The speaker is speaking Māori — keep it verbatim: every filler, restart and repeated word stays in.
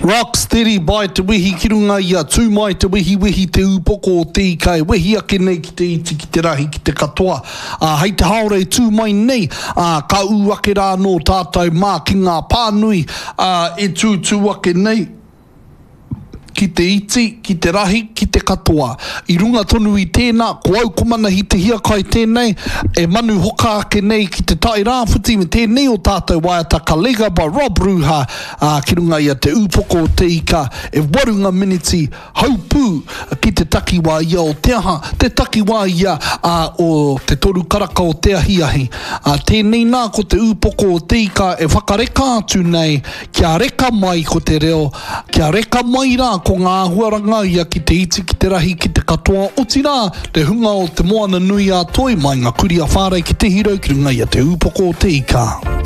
Rocksteady by te wihi ki runga ia tū mai te wihi wihi te upoko o te ikai wihi ake nei ki te iti ki te rahi ki te katoa uh, hei te haore tū mai nei uh, ka u ake rā no tātou mā ki ngā pānui uh, e tū tū ake nei ki te iti, ki te rahi, ki te katoa. I runga tonu i tēnā, ko au kumana hi te hia kai tēnei, e manu hoka ake nei ki te tai rāwhiti me tēnei o tātou waiata Kalega by Rob Ruha, uh, ki runga ia te upoko o te ika, e warunga miniti haupū ki te takiwā ia o te aha, te takiwā ia uh, o te toru karaka o te ahiahi. Uh, tēnei nā ko te upoko o te ika e whakareka atu nei, kia reka mai ko te reo, kia reka mai rā ko ngā huaranga ia ki te iti, ki te rahi, ki te katoa. O tirā, te hunga o te moana nui a toi mai ngā kuri a whārei ki te hiro, ki runga ia te upoko o te ika.